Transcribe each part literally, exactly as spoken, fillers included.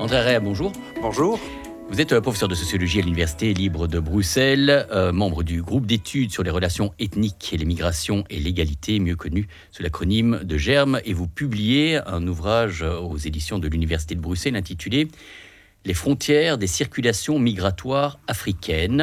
André Arrea, bonjour. Bonjour. Vous êtes professeur de sociologie à l'Université libre de Bruxelles, euh, membre du groupe d'études sur les relations ethniques et les migrations et l'égalité, mieux connu sous l'acronyme de GERM, et vous publiez un ouvrage aux éditions de l'Université de Bruxelles intitulé « Les frontières des circulations migratoires africaines ».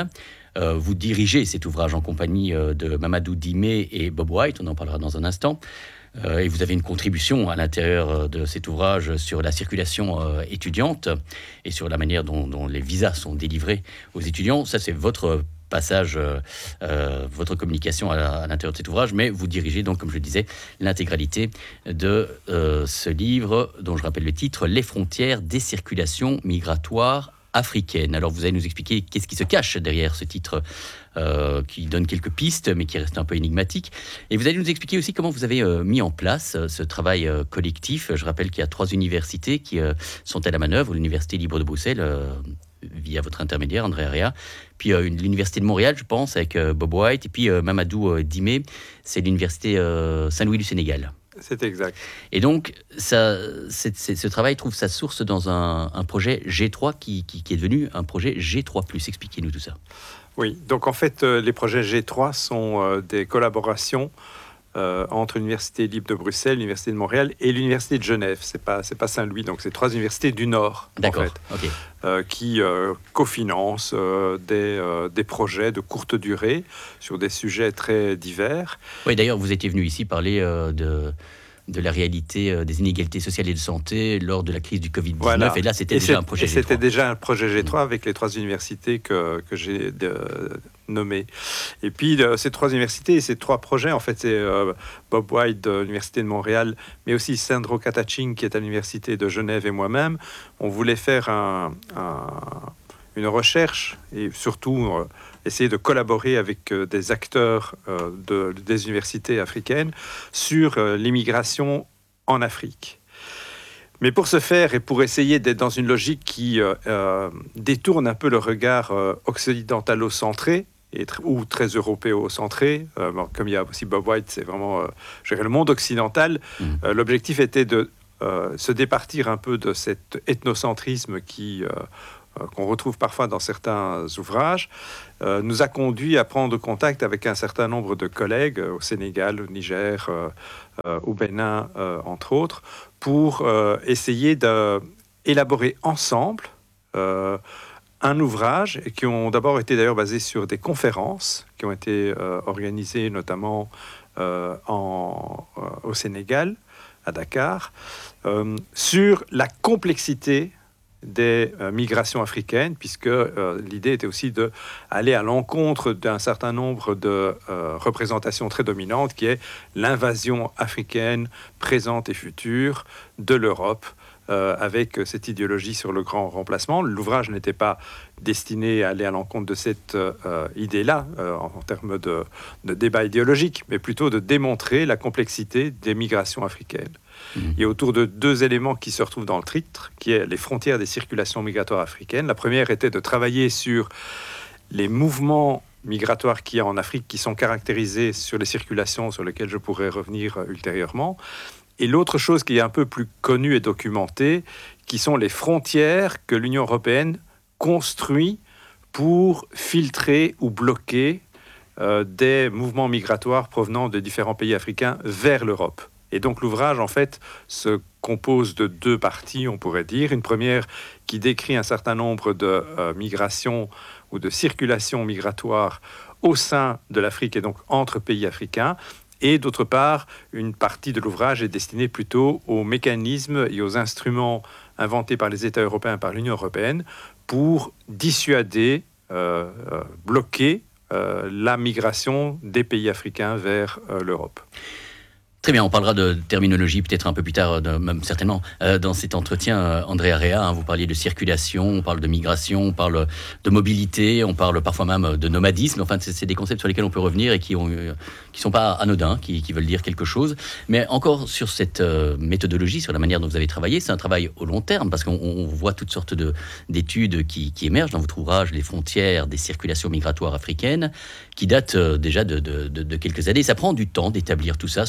Euh, vous dirigez cet ouvrage en compagnie de Mamadou Dimé et Bob White, on en parlera dans un instant. Euh, et vous avez une contribution à l'intérieur de cet ouvrage sur la circulation euh, étudiante et sur la manière dont, dont les visas sont délivrés aux étudiants. Ça, c'est votre passage, euh, euh, votre communication à, à l'intérieur de cet ouvrage, mais vous dirigez donc, comme je le disais, l'intégralité de euh, ce livre, dont je rappelle le titre, « Les frontières des circulations migratoires africaines ». Alors, vous allez nous expliquer qu'est-ce qui se cache derrière ce titre Euh, qui donne quelques pistes, mais qui reste un peu énigmatique. Et vous allez nous expliquer aussi comment vous avez euh, mis en place euh, ce travail euh, collectif. Je rappelle qu'il y a trois universités qui euh, sont à la manœuvre, l'Université libre de Bruxelles, euh, via votre intermédiaire, André Arrea, puis euh, l'Université de Montréal, je pense, avec euh, Bob White, et puis euh, Mamadou euh, Dimé, c'est l'Université euh, Saint-Louis du Sénégal. C'est exact. Et donc, ça, c'est, c'est, ce travail trouve sa source dans un, un projet G trois qui, qui, qui est devenu un projet G trois plus. Expliquez-nous tout ça. Oui, donc en fait, euh, les projets G trois sont euh, des collaborations euh, entre l'Université libre de Bruxelles, l'Université de Montréal et l'Université de Genève. C'est pas, c'est pas Saint-Louis, donc c'est trois universités du Nord, D'accord, en fait, ok. euh, qui euh, cofinancent euh, des, euh, des projets de courte durée sur des sujets très divers. Oui, d'ailleurs, vous étiez venu ici parler euh, de... de la réalité euh, des inégalités sociales et de santé lors de la crise du covid dix-neuf. Voilà. Et là, c'était et déjà c'est, un projet G trois. C'était déjà un projet G trois avec les trois universités que, que j'ai de, nommées. Et puis, de, ces trois universités et ces trois projets, en fait, c'est euh, Bob White de l'Université de Montréal, mais aussi Sandro Catachin, qui est à l'Université de Genève, et moi-même. On voulait faire un, un, une recherche et surtout euh, essayer de collaborer avec euh, des acteurs euh, de, des universités africaines sur euh, l'immigration en Afrique. Mais pour ce faire et pour essayer d'être dans une logique qui euh, euh, détourne un peu le regard euh, occidentalo-centré et tr- ou très européo-centré, euh, bon, comme il y a aussi Bob White, c'est vraiment euh, je dirais, le monde occidental. Mmh. Euh, l'objectif était de euh, se départir un peu de cet ethnocentrisme qui... Euh, qu'on retrouve parfois dans certains ouvrages, euh, nous a conduit à prendre contact avec un certain nombre de collègues euh, au Sénégal, au Niger, euh, euh, au Bénin, euh, entre autres, pour euh, essayer d'élaborer ensemble euh, un ouvrage et qui ont d'abord été d'ailleurs basés sur des conférences qui ont été euh, organisées notamment euh, en, euh, au Sénégal, à Dakar, euh, sur la complexité des euh, migrations africaines, puisque euh, l'idée était aussi d'aller à l'encontre d'un certain nombre de euh, représentations très dominantes, qui est l'invasion africaine présente et future de l'Europe, euh, avec cette idéologie sur le grand remplacement. L'ouvrage n'était pas destiné à aller à l'encontre de cette euh, idée-là, euh, en, en termes de, de débat idéologique, mais plutôt de démontrer la complexité des migrations africaines. Et autour de deux éléments qui se retrouvent dans le titre, qui est les frontières des circulations migratoires africaines. La première était de travailler sur les mouvements migratoires qu'il y a en Afrique, qui sont caractérisés sur les circulations sur lesquelles je pourrais revenir ultérieurement. Et l'autre chose qui est un peu plus connue et documentée, qui sont les frontières que l'Union européenne construit pour filtrer ou bloquer euh, des mouvements migratoires provenant de différents pays africains vers l'Europe. Et donc l'ouvrage, en fait, se compose de deux parties, on pourrait dire. Une première qui décrit un certain nombre de euh, migrations ou de circulations migratoires au sein de l'Afrique et donc entre pays africains. Et d'autre part, une partie de l'ouvrage est destinée plutôt aux mécanismes et aux instruments inventés par les États européens et par l'Union européenne pour dissuader, euh, euh, bloquer euh, la migration des pays africains vers euh, l'Europe. Très bien, on parlera de terminologie peut-être un peu plus tard, de, même certainement, euh, dans cet entretien, euh, André Arrea, hein, vous parliez de circulation, on parle de migration, on parle de mobilité, on parle parfois même de nomadisme. Enfin, c'est, c'est des concepts sur lesquels on peut revenir et qui ont, euh, qui sont pas anodins, qui, qui veulent dire quelque chose. Mais encore sur cette euh, méthodologie, sur la manière dont vous avez travaillé, c'est un travail au long terme, parce qu'on on voit toutes sortes de, d'études qui, qui émergent dans votre ouvrage, Les frontières des circulations migratoires africaines, qui datent euh, déjà de, de, de, de quelques années. Ça prend du temps d'établir tout ça, surtout,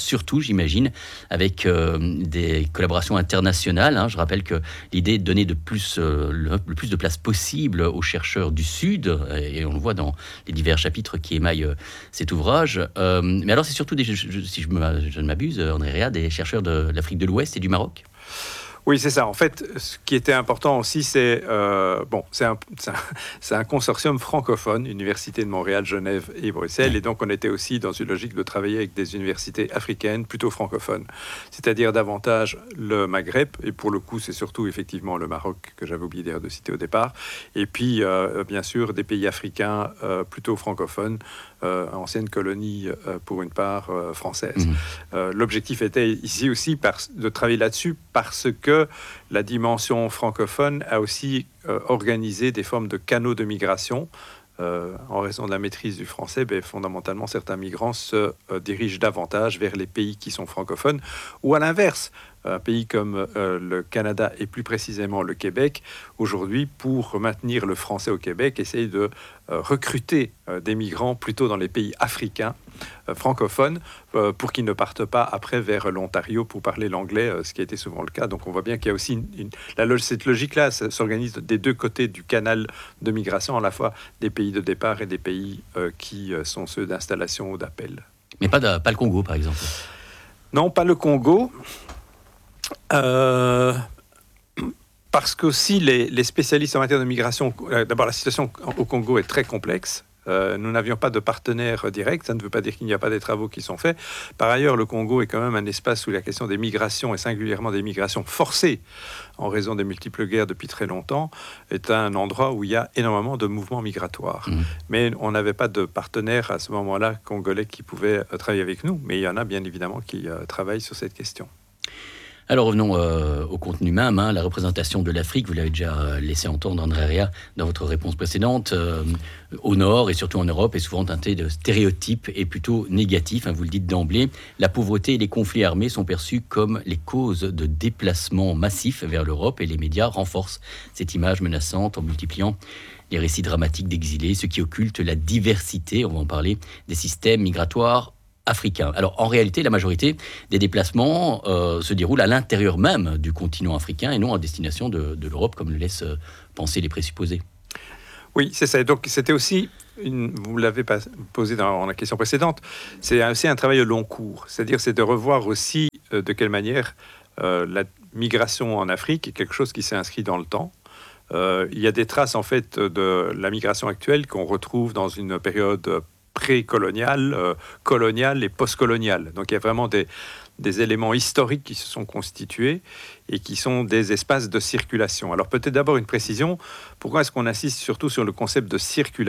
j'imagine, avec euh, des collaborations internationales. Hein. Je rappelle que l'idée est de donner de plus, euh, le, le plus de place possible aux chercheurs du Sud, et on le voit dans les divers chapitres qui émaillent euh, cet ouvrage. Euh, mais alors, c'est surtout, des, je, je, si je, me, je ne m'abuse, André Réa, des chercheurs de l'Afrique de l'Ouest et du Maroc? Oui, c'est ça. En fait, ce qui était important aussi, c'est euh, bon, c'est un, c'est, un, c'est un consortium francophone, Université de Montréal, Genève et Bruxelles, et donc on était aussi dans une logique de travailler avec des universités africaines plutôt francophones, c'est-à-dire davantage le Maghreb, et pour le coup, c'est surtout effectivement le Maroc que j'avais oublié d'ailleurs de citer au départ, et puis euh, bien sûr des pays africains euh, plutôt francophones. Euh, ancienne colonie euh, pour une part euh, française. Mmh. Euh, l'objectif était ici aussi par, de travailler là-dessus parce que la dimension francophone a aussi euh, organisé des formes de canaux de migration. Euh, en raison de la maîtrise du français, ben, fondamentalement, certains migrants se euh, dirigent davantage vers les pays qui sont francophones, ou à l'inverse, un pays comme euh, le Canada et plus précisément le Québec, aujourd'hui, pour maintenir le français au Québec, essaye de euh, recruter euh, des migrants plutôt dans les pays africains, euh, francophones, euh, pour qu'ils ne partent pas après vers l'Ontario pour parler l'anglais, euh, ce qui a été souvent le cas. Donc on voit bien qu'il y a aussi une, une, la, cette logique-là s'organise des deux côtés du canal de migration, à la fois des pays de départ et des pays euh, qui euh, sont ceux d'installation ou d'appel. Mais pas, de, pas le Congo, par exemple? Non, pas le Congo. Euh, parce qu'aussi les, les spécialistes en matière de migration, euh, d'abord la situation au Congo est très complexe. Euh, nous n'avions pas de partenaires directs, ça ne veut pas dire qu'il n'y a pas des travaux qui sont faits. Par ailleurs, le Congo est quand même un espace où la question des migrations, et singulièrement des migrations forcées, en raison des multiples guerres depuis très longtemps, est un endroit où il y a énormément de mouvements migratoires. Mmh. Mais on n'avait pas de partenaires à ce moment-là congolais qui pouvaient euh, travailler avec nous, mais il y en a bien évidemment qui euh, travaillent sur cette question. Alors revenons euh, au contenu même, hein, la représentation de l'Afrique, vous l'avez déjà laissé entendre, André Réa, dans votre réponse précédente, euh, au Nord et surtout en Europe est souvent teintée de stéréotypes et plutôt négatifs, hein, vous le dites d'emblée. La pauvreté et les conflits armés sont perçus comme les causes de déplacements massifs vers l'Europe et les médias renforcent cette image menaçante en multipliant les récits dramatiques d'exilés, ce qui occulte la diversité, on va en parler, des systèmes migratoires africain. Alors, en réalité, la majorité des déplacements euh, se déroulent à l'intérieur même du continent africain et non à destination de, de l'Europe, comme le laissent euh, penser les présupposés. Oui, c'est ça. Donc, c'était aussi, une, vous l'avez pas posé dans la question précédente, c'est aussi un travail au long cours. C'est-à-dire, c'est de revoir aussi euh, de quelle manière euh, la migration en Afrique est quelque chose qui s'est inscrit dans le temps. Euh, il y a des traces, en fait, de la migration actuelle qu'on retrouve dans une période pré-coloniale, euh, coloniale et post-coloniale. Donc il y a vraiment des, des éléments historiques qui se sont constitués et qui sont des espaces de circulation. Alors peut-être d'abord une précision, pourquoi est-ce qu'on insiste surtout sur le concept de circulation ?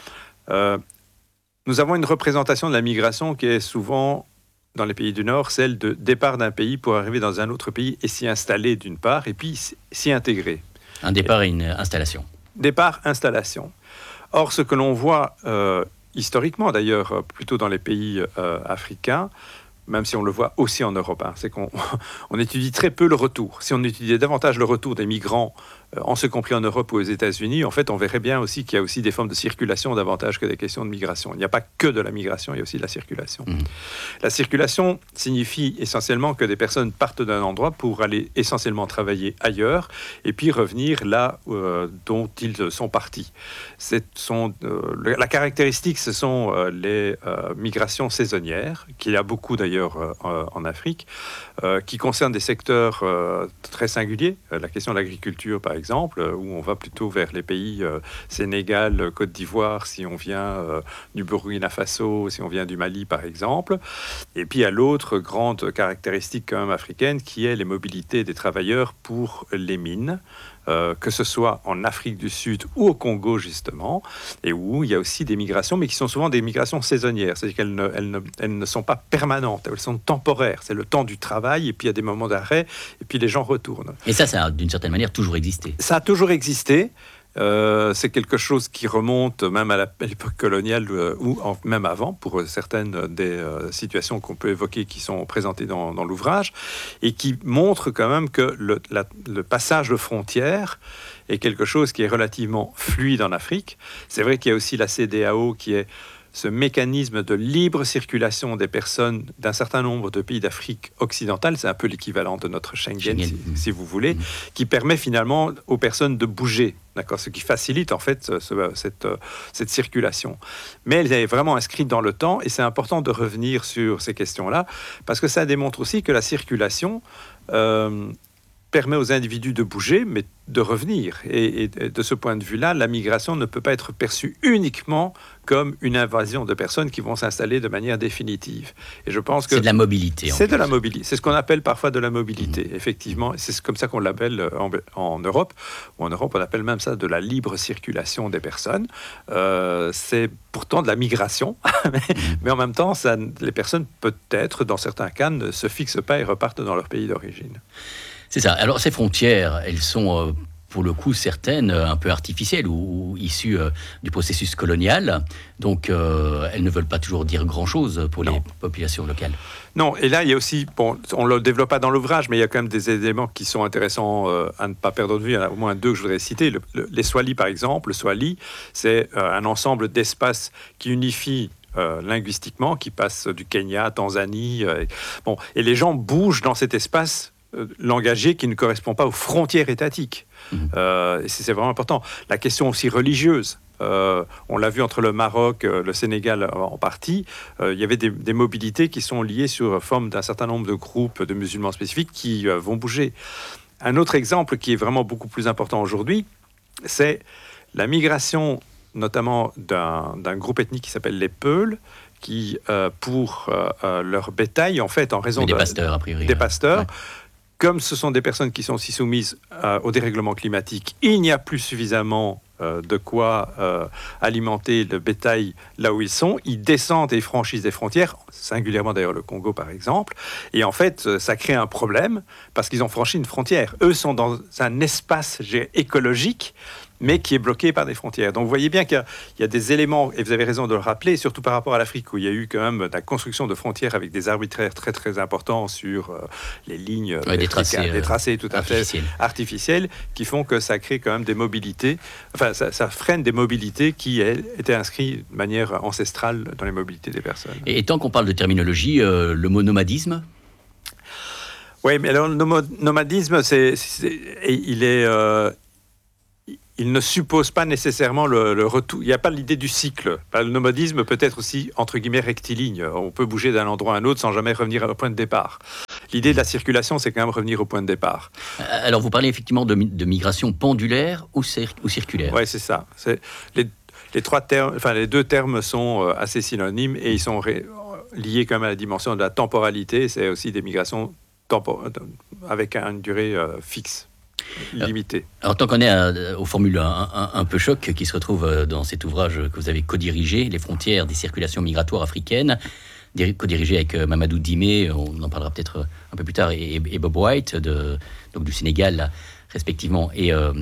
euh, Nous avons une représentation de la migration qui est souvent, dans les pays du Nord, celle de départ d'un pays pour arriver dans un autre pays et s'y installer d'une part, et puis s'y intégrer. Un départ et une installation. Départ, installation. Or, ce que l'on voit euh, historiquement, d'ailleurs, plutôt dans les pays euh, africains, même si on le voit aussi en Europe, hein, c'est qu'on on étudie très peu le retour. Si on étudiait davantage le retour des migrants, euh, en ce compris en Europe ou aux États-Unis, en fait, on verrait bien aussi qu'il y a aussi des formes de circulation davantage que des questions de migration. Il n'y a pas que de la migration, il y a aussi de la circulation. Mmh. La circulation signifie essentiellement que des personnes partent d'un endroit pour aller essentiellement travailler ailleurs et puis revenir là euh, dont ils sont partis. C'est, sont, euh, la caractéristique, ce sont euh, les euh, migrations saisonnières, qu'il y a beaucoup d'ailleurs euh, en Afrique, euh, qui concernent des secteurs euh, très singuliers. Euh, la question de l'agriculture, par exemple, exemple, où on va plutôt vers les pays euh, Sénégal, Côte d'Ivoire, si on vient euh, du Burkina Faso, si on vient du Mali, par exemple. Et puis, à l'autre grande caractéristique quand même africaine, qui est les mobilités des travailleurs pour les mines. Euh, que ce soit en Afrique du Sud ou au Congo, justement, et où il y a aussi des migrations, mais qui sont souvent des migrations saisonnières, c'est-à-dire qu'elles ne, elles ne, elles ne sont pas permanentes, elles sont temporaires, c'est le temps du travail, et puis il y a des moments d'arrêt, et puis les gens retournent. Et ça, ça a d'une certaine manière toujours existé. Ça a toujours existé. Euh, c'est quelque chose qui remonte même à, la, à l'époque coloniale euh, ou en, même avant pour certaines des euh, situations qu'on peut évoquer qui sont présentées dans, dans l'ouvrage et qui montre quand même que le, la, le passage de frontières est quelque chose qui est relativement fluide en Afrique. C'est vrai qu'il y a aussi la C E D E A O qui est ce mécanisme de libre circulation des personnes d'un certain nombre de pays d'Afrique occidentale, c'est un peu l'équivalent de notre Schengen, Schengen. Si, si vous voulez, Mmh. qui permet finalement aux personnes de bouger, d'accord, ce qui facilite en fait ce, ce, cette, cette circulation. Mais elle est vraiment inscrite dans le temps, et c'est important de revenir sur ces questions-là, parce que ça démontre aussi que la circulation euh, permet aux individus de bouger, mais de revenir. Et, et de ce point de vue-là, la migration ne peut pas être perçue uniquement comme une invasion de personnes qui vont s'installer de manière définitive. Et je pense que c'est de la mobilité. C'est de la mobilité. C'est ce qu'on appelle parfois de la mobilité, mmh. effectivement. C'est comme ça qu'on l'appelle en, en Europe. Ou en Europe, on appelle même ça de la libre circulation des personnes. Euh, c'est pourtant de la migration, mais, mmh. mais en même temps, ça, les personnes, peut-être, dans certains cas, ne se fixent pas et repartent dans leur pays d'origine. C'est ça. Alors, ces frontières, elles sont, euh, pour le coup, certaines euh, un peu artificielles ou, ou issues euh, du processus colonial. Donc, euh, elles ne veulent pas toujours dire grand-chose pour non. les populations locales. Non, et là, il y a aussi, bon, on ne le développe pas dans l'ouvrage, mais il y a quand même des éléments qui sont intéressants euh, à ne pas perdre de vue. Il y en a au moins deux que je voudrais citer. Le, le, les Swahili, par exemple. Le Swahili, c'est euh, un ensemble d'espaces qui unifie Euh, linguistiquement, qui passe du Kenya à Tanzanie. Euh, et, bon, et les gens bougent dans cet espace euh, langagier qui ne correspond pas aux frontières étatiques. Mmh. Euh, et c'est, c'est vraiment important. La question aussi religieuse. Euh, on l'a vu entre le Maroc, euh, le Sénégal en partie. Euh, il y avait des, des mobilités qui sont liées sur forme d'un certain nombre de groupes de musulmans spécifiques qui euh, vont bouger. Un autre exemple qui est vraiment beaucoup plus important aujourd'hui, c'est la migration notamment d'un, d'un groupe ethnique qui s'appelle les Peuls, qui, euh, pour euh, euh, leur bétail, en fait, en raison des de, pasteurs, a priori, des ouais. pasteurs, ouais. comme ce sont des personnes qui sont aussi soumises euh, au dérèglement climatique, il n'y a plus suffisamment euh, de quoi euh, alimenter le bétail là où ils sont. Ils descendent et ils franchissent des frontières, singulièrement d'ailleurs le Congo par exemple, et en fait, ça crée un problème parce qu'ils ont franchi une frontière. Eux sont dans un espace écologique, mais qui est bloqué par des frontières. Donc vous voyez bien qu'il y a, il y a des éléments, et vous avez raison de le rappeler, surtout par rapport à l'Afrique, où il y a eu quand même la construction de frontières avec des arbitraires très très importants sur euh, les lignes, ouais, des, tracés, des euh, tracés tout à fait artificiels, qui font que ça crée quand même des mobilités, enfin ça, ça freine des mobilités qui elles, étaient inscrites de manière ancestrale dans les mobilités des personnes. Et, et tant qu'on parle de terminologie, euh, le mot nomadisme ? Oui, mais alors le nomadisme, c'est, c'est, il est... Euh, il ne suppose pas nécessairement le, le retour. Il n'y a pas l'idée du cycle. Le nomadisme peut être aussi, entre guillemets, rectiligne. On peut bouger d'un endroit à un autre sans jamais revenir au point de départ. L'idée de la circulation, c'est quand même revenir au point de départ. Alors, vous parlez effectivement de, de migration pendulaire ou, cir- ou circulaire ? Oui, c'est ça. C'est les, les, trois termes, enfin, les deux termes sont assez synonymes et ils sont ré, liés quand même à la dimension de la temporalité. C'est aussi des migrations tempo, avec une durée euh, fixe. Limité. Alors, tant qu'on est à, aux formules un, un, un peu choc qui se retrouvent dans cet ouvrage que vous avez co-dirigé, Les frontières des circulations migratoires africaines, co-dirigé avec Mamadou Dimé, on en parlera peut-être un peu plus tard, et, et Bob White, de, donc du Sénégal, respectivement, et euh,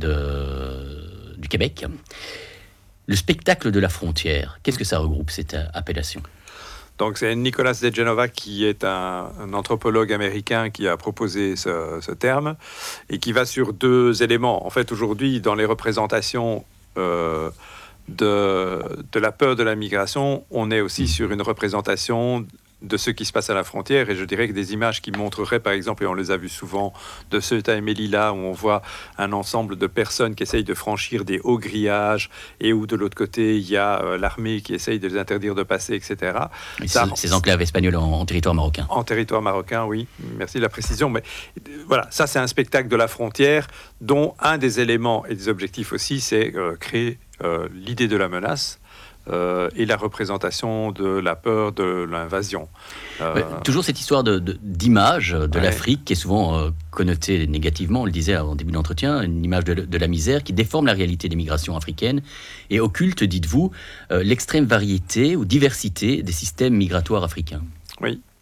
de, du Québec. Le spectacle de la frontière, qu'est-ce que ça regroupe, cette appellation ? Donc c'est Nicolas de Genova qui est un, un anthropologue américain qui a proposé ce, ce terme et qui va sur deux éléments. En fait, aujourd'hui, dans les représentations euh, de, de la peur de la migration, on est aussi sur une représentation de ce qui se passe à la frontière, et je dirais que des images qui montreraient, par exemple, et on les a vues souvent, de Ceuta et Melilla, où on voit un ensemble de personnes qui essayent de franchir des hauts grillages, et où de l'autre côté, il y a euh, l'armée qui essaye de les interdire de passer, et cetera. Ça, ces enclaves espagnoles en, en territoire marocain. En territoire marocain, oui. Merci de la précision. Mais voilà, ça, c'est un spectacle de la frontière, dont un des éléments et des objectifs aussi, c'est euh, créer euh, l'idée de la menace, Euh, et la représentation de la peur de l'invasion. Euh... Ouais, toujours cette histoire de, de, d'image de ouais. l'Afrique qui est souvent euh, connotée négativement, on le disait en début d'entretien, une image de, de la misère qui déforme la réalité des migrations africaines et occulte, dites-vous, euh, l'extrême variété ou diversité des systèmes migratoires africains. Oui.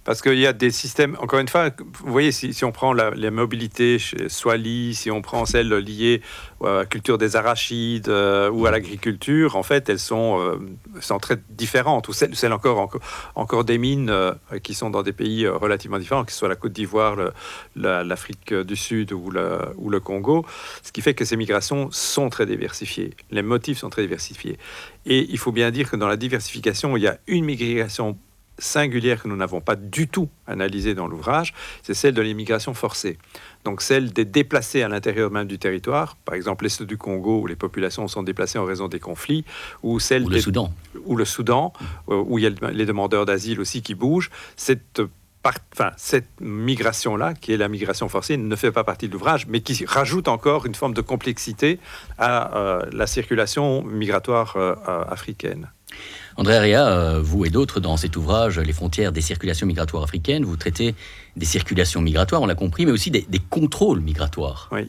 Parce qu'il y a des systèmes, encore une fois, vous voyez, si, si on prend la, les mobilités chez Swally, si on prend celles liées à la culture des arachides euh, ou à l'agriculture, en fait, elles sont, euh, sont très différentes. Ou celles, celles encore, encore, encore des mines euh, qui sont dans des pays euh, relativement différents, que ce soit la Côte d'Ivoire, le, la, l'Afrique du Sud ou le, ou le Congo. Ce qui fait que ces migrations sont très diversifiées. Les motifs sont très diversifiés. Et il faut bien dire que dans la diversification, il y a une migration singulière que nous n'avons pas du tout analysée dans l'ouvrage, c'est celle de l'immigration forcée. Donc celle des déplacés à l'intérieur même du territoire, par exemple l'Est du Congo où les populations sont déplacées en raison des conflits, ou celle ou le des, Soudan, ou le Soudan mmh. où il y a les demandeurs d'asile aussi qui bougent. Cette Par, enfin, cette migration-là, qui est la migration forcée, ne fait pas partie de l'ouvrage, mais qui rajoute encore une forme de complexité à euh, la circulation migratoire euh, africaine. André Area, vous et d'autres, dans cet ouvrage, Les frontières des circulations migratoires africaines, vous traitez des circulations migratoires, on l'a compris, mais aussi des, des contrôles migratoires. Oui.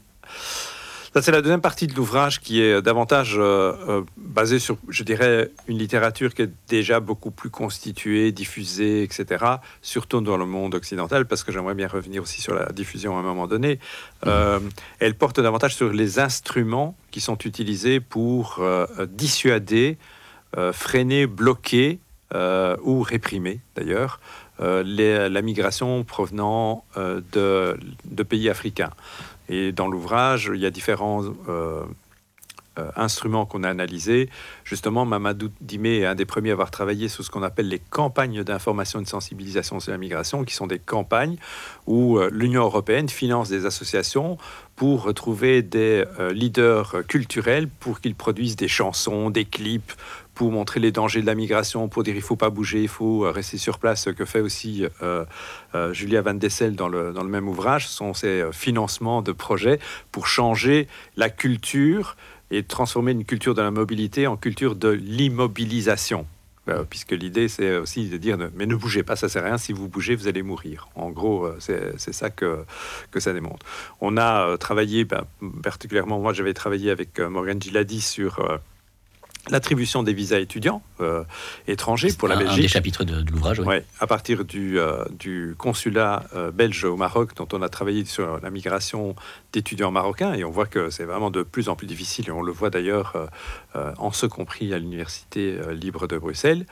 Ça, c'est la deuxième partie de l'ouvrage qui est davantage euh, euh, basée sur, je dirais, une littérature qui est déjà beaucoup plus constituée, diffusée, et cetera, surtout dans le monde occidental, parce que j'aimerais bien revenir aussi sur la diffusion à un moment donné. Euh, mmh. Elle porte davantage sur les instruments qui sont utilisés pour euh, dissuader, euh, freiner, bloquer euh, ou réprimer, d'ailleurs, euh, les, la migration provenant euh, de, de pays africains. Et dans l'ouvrage, il y a différents euh, euh, instruments qu'on a analysés. Justement, Mamadou Dimé est un des premiers à avoir travaillé sur ce qu'on appelle les campagnes d'information et de sensibilisation sur la migration, qui sont des campagnes où euh, l'Union européenne finance des associations pour retrouver des euh, leaders culturels pour qu'ils produisent des chansons, des clips, pour montrer les dangers de la migration, pour dire il ne faut pas bouger, il faut rester sur place, ce que fait aussi euh, euh, Julia Van Dessel dans le, dans le même ouvrage. Ce sont ces financements de projets pour changer la culture et transformer une culture de la mobilité en culture de l'immobilisation. Euh, puisque l'idée, c'est aussi de dire « mais ne bougez pas, ça ne sert à rien, si vous bougez, vous allez mourir ». En gros, c'est, c'est ça que, que ça démontre. On a euh, travaillé, ben, particulièrement, moi j'avais travaillé avec euh, Morgane Giladi sur... Euh, l'attribution des visas étudiants euh, étrangers pour la un, Belgique. Un des chapitres de, de l'ouvrage, oui. Ouais, à partir du, euh, du consulat euh, belge au Maroc, dont on a travaillé sur la migration d'étudiants marocains, et on voit que c'est vraiment de plus en plus difficile, et on le voit d'ailleurs euh, euh, en ce compris à l'Université euh, libre de Bruxelles.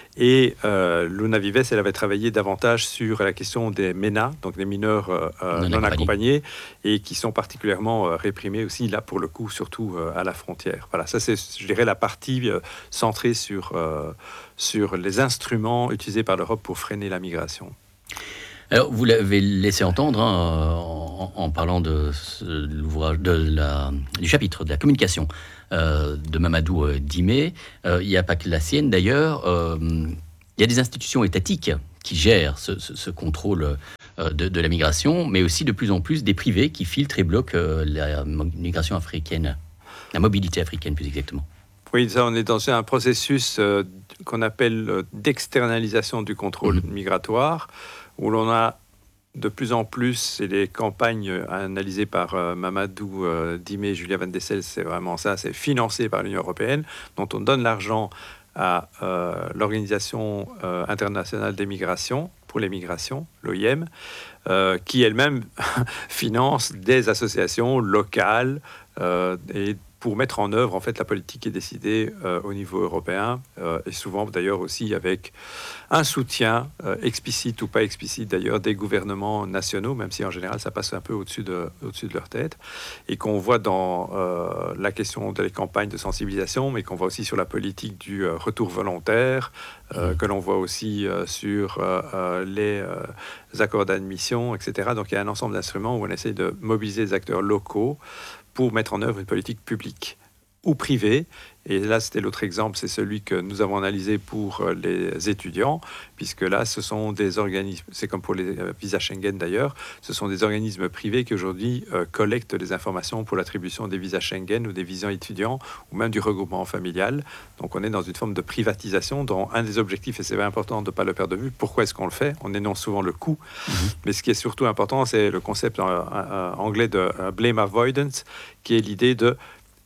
Et euh, Luna Vives, elle avait travaillé davantage sur la question des MENA, donc des mineurs euh, non, non accompagnés, et qui sont particulièrement euh, réprimés aussi, là pour le coup, surtout euh, à la frontière. Voilà, ça c'est, je dirais, la partie euh, centrée sur, euh, sur les instruments utilisés par l'Europe pour freiner la migration. Alors, vous l'avez laissé entendre hein, en, en parlant de, de l'ouvrage, de la, du chapitre de la communication euh, de Mamadou euh, Dimé. Euh, il n'y a pas que la sienne d'ailleurs. Euh, il y a des institutions étatiques qui gèrent ce, ce, ce contrôle euh, de, de la migration, mais aussi de plus en plus des privés qui filtrent et bloquent euh, la migration africaine, la mobilité africaine plus exactement. Oui, ça, on est dans un processus euh, qu'on appelle euh, d'externalisation du contrôle mmh. migratoire, où l'on a de plus en plus, et les campagnes analysées par euh, Mamadou euh, Dimé et Julia Van Dessel, c'est vraiment ça, c'est financé par l'Union européenne, dont on donne l'argent à euh, l'Organisation euh, internationale des migrations, pour les migrations, l'O I M, euh, qui elle-même finance des associations locales euh, et pour mettre en œuvre en fait la politique qui est décidée euh, au niveau européen euh, et souvent d'ailleurs aussi avec un soutien euh, explicite ou pas explicite d'ailleurs des gouvernements nationaux, même si en général ça passe un peu au-dessus de, au-dessus de leur tête, et qu'on voit dans euh, la question des campagnes de sensibilisation, mais qu'on voit aussi sur la politique du euh, retour volontaire, euh, mmh. que l'on voit aussi euh, sur euh, euh, les euh, accords d'admission, et cetera. Donc il y a un ensemble d'instruments où on essaie de mobiliser les acteurs locaux pour mettre en œuvre une politique publique ou privée. Et là, c'était l'autre exemple, c'est celui que nous avons analysé pour les étudiants, puisque là, ce sont des organismes, c'est comme pour les visas Schengen d'ailleurs, ce sont des organismes privés qui aujourd'hui euh, collectent des informations pour l'attribution des visas Schengen ou des visas étudiants, ou même du regroupement familial. Donc on est dans une forme de privatisation dont un des objectifs, et c'est important de ne pas le perdre de vue, pourquoi est-ce qu'on le fait? On énonce souvent le coût, mmh. mais ce qui est surtout important, c'est le concept euh, euh, anglais de euh, blame avoidance, qui est l'idée de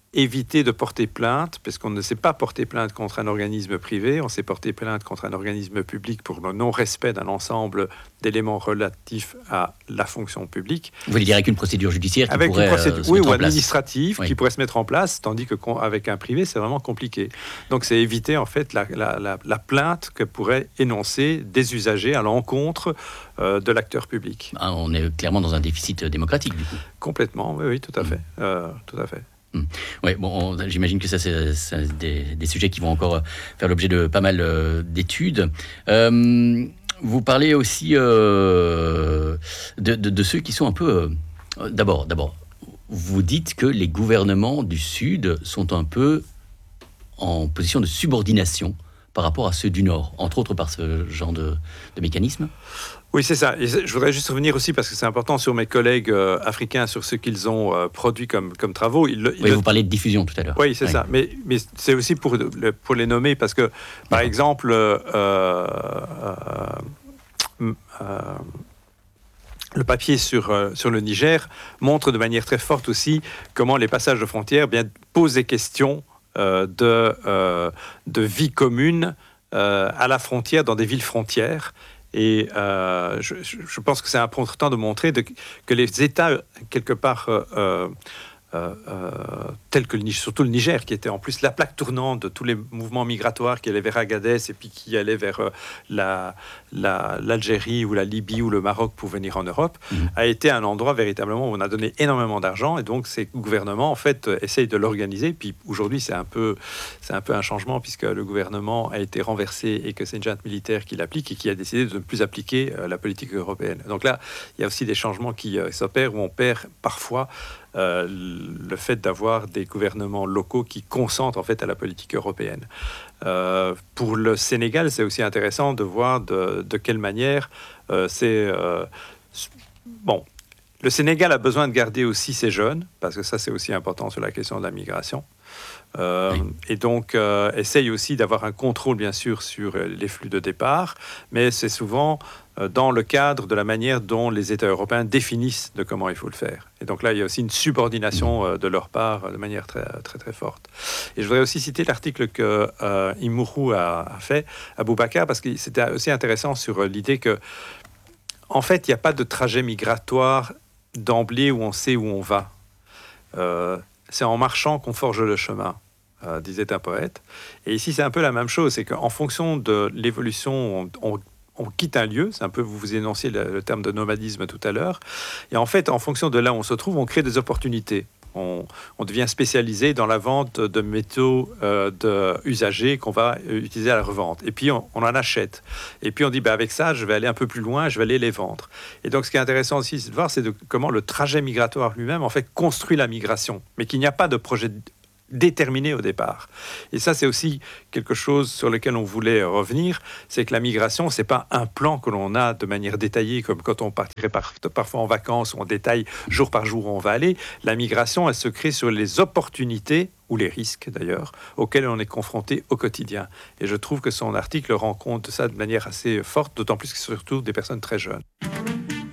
éviter de porter plainte, parce qu'on ne s'est pas porté plainte contre un organisme privé, on s'est porté plainte contre un organisme public pour le non-respect d'un ensemble d'éléments relatifs à la fonction publique. Vous voulez dire avec une procédure judiciaire qui avec pourrait une procédure, euh, se oui, mettre ou en place. administrative Oui. qui pourrait se mettre en place, tandis qu'avec un privé, c'est vraiment compliqué. Donc, c'est éviter en fait la, la, la, la plainte que pourraient énoncer des usagers à l'encontre euh, de l'acteur public. Ah, on est clairement dans un déficit démocratique, du coup. Complètement, oui, oui, tout à fait. Mmh. Euh, tout à fait. Mmh. Ouais, bon, on, j'imagine que ça, c'est, c'est des, des sujets qui vont encore faire l'objet de pas mal euh, d'études. Euh, vous parlez aussi euh, de, de, de ceux qui sont un peu... Euh, d'abord, d'abord, vous dites que les gouvernements du Sud sont un peu en position de subordination par rapport à ceux du Nord, entre autres par ce genre de, de mécanisme. Oui, c'est ça. Et je voudrais juste revenir aussi, parce que c'est important, sur mes collègues euh, africains, sur ce qu'ils ont euh, produit comme, comme travaux. Ils, ils oui, le... vous parlez de diffusion tout à l'heure. Oui, c'est oui. ça. Mais, mais c'est aussi pour, pour les nommer, parce que, par exemple, euh, euh, euh, le papier sur, euh, sur le Niger montre de manière très forte aussi comment les passages de frontières bien, posent des questions euh, de, euh, de vie commune euh, à la frontière, dans des villes frontières. Et euh, je, je pense que c'est important de montrer de, que les États, quelque part, euh, euh, euh, tels que le, surtout le Niger, qui était en plus la plaque tournante de tous les mouvements migratoires qui allaient vers Agadez et puis qui allaient vers euh, la, la, l'Algérie ou la Libye ou le Maroc pour venir en Europe, mmh. a été un endroit véritablement où on a donné énormément d'argent. Et donc, ces gouvernements, en fait, essayent de l'organiser. Puis aujourd'hui, c'est un peu, c'est un peu un changement puisque le gouvernement a été renversé et que c'est une junte militaire qui l'applique et qui a décidé de ne plus appliquer euh, la politique européenne. Donc là, il y a aussi des changements qui euh, s'opèrent où on perd parfois Euh, le fait d'avoir des gouvernements locaux qui consentent en fait à la politique européenne. Euh, pour le Sénégal, c'est aussi intéressant de voir de, de quelle manière euh, c'est... Euh, bon, le Sénégal a besoin de garder aussi ses jeunes, parce que ça c'est aussi important sur la question de la migration. Euh, oui. Et donc, euh, essaye aussi d'avoir un contrôle, bien sûr, sur les flux de départ, mais c'est souvent euh, dans le cadre de la manière dont les États européens définissent de comment il faut le faire. Et donc là, il y a aussi une subordination euh, de leur part euh, de manière très, très, très forte. Et je voudrais aussi citer l'article que euh, Immourou a, a fait, à Boubacar, parce que c'était aussi intéressant sur euh, l'idée que, en fait, il n'y a pas de trajet migratoire d'emblée où on sait où on va. Euh, C'est en marchant qu'on forge le chemin, euh, disait un poète. Et ici, c'est un peu la même chose. C'est qu'en fonction de l'évolution, on, on, on quitte un lieu. C'est un peu, vous vous énonciez le, le terme de nomadisme tout à l'heure. Et en fait, en fonction de là où on se trouve, on crée des opportunités. On, on devient spécialisé dans la vente de métaux euh, de usagés qu'on va utiliser à la revente. Et puis, on, on en achète. Et puis, on dit, bah, avec ça, je vais aller un peu plus loin, je vais aller les vendre. Et donc, ce qui est intéressant aussi de voir, c'est de, comment le trajet migratoire lui-même, en fait, construit la migration. Mais qu'il n'y a pas de projet déterminé au départ. Et ça, c'est aussi quelque chose sur lequel on voulait revenir, c'est que la migration, c'est pas un plan que l'on a de manière détaillée, comme quand on partirait par, parfois en vacances, où on détaille jour par jour où on va aller. La migration, elle se crée sur les opportunités, ou les risques d'ailleurs, auxquels on est confronté au quotidien. Et je trouve que son article rend compte de ça de manière assez forte, d'autant plus que c'est surtout des personnes très jeunes.